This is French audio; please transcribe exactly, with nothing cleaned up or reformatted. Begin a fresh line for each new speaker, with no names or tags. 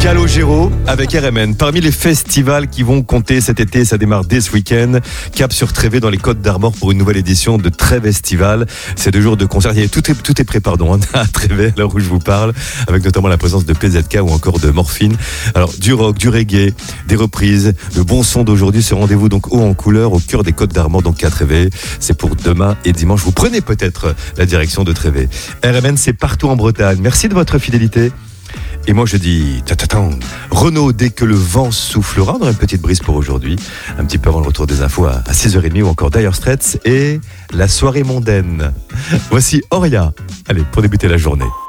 Calogero avec R M N. Parmi les festivals qui vont compter cet été, ça démarre dès ce week-end. Cap sur Trévé dans les Côtes d'Armor pour une nouvelle édition de Trévestival. C'est deux jours de concert. Il y a, tout, est, tout est prêt, pardon, à Trévé, à l'heure où je vous parle, avec notamment la présence de P Z K ou encore de Morphine. Alors, du rock, du reggae, des reprises, le bon son d'aujourd'hui. Ce rendez-vous donc haut en couleur au cœur des Côtes d'Armor, donc à Trévé. C'est pour demain et dimanche. Vous prenez peut-être la direction de Trévé. R M N, c'est partout en Bretagne. Merci de votre fidélité. Et moi je dis, tatatant, Renaud, dès que le vent soufflera, on a une petite brise pour aujourd'hui, un petit peu avant le retour des infos à six heures trente ou encore Dire Straits et la soirée mondaine. Voici Auria, allez, pour débuter la journée.